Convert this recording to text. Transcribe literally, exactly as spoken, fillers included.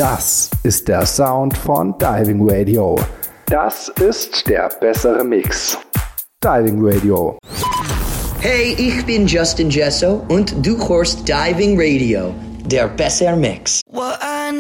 Das ist der Sound von Diving Radio. Das ist der bessere Mix. Diving Radio. Hey, ich bin Justin Jesso und du hörst Diving Radio, der bessere Mix.